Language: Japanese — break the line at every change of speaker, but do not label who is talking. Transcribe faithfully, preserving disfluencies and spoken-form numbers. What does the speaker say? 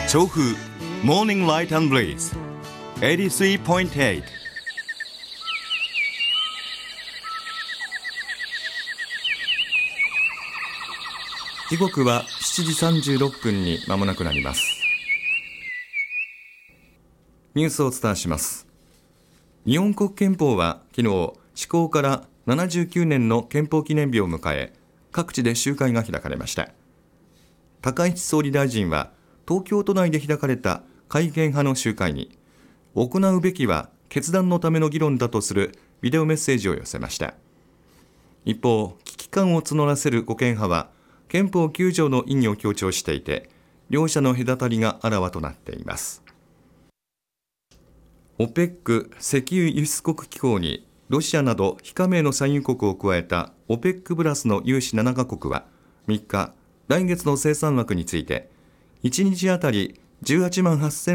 調布 Morning Light and Breeze エイティスリーポイントエイト。
時刻はしちじさんじゅうろっぷんに間もなくなります。ニュースをお伝えします。日本国憲法は昨日施行からななじゅうきゅうねんの憲法記念日を迎え、各地で集会が開かれました。高市総理大臣は東京都内で開かれた改憲派の集会に、行うべきは決断のための議論だとするビデオメッセージを寄せました。一方、危機感を募らせる護憲派は憲法きゅう条の意義を強調していて、両者の隔たりがあらわとなっています。オペック 石油輸出国機構にロシアなど非加盟の産油国を加えた オペック プラスの有志ななカ国はみっか、来月の生産枠についていちにちあたりじゅうはちまんはっせん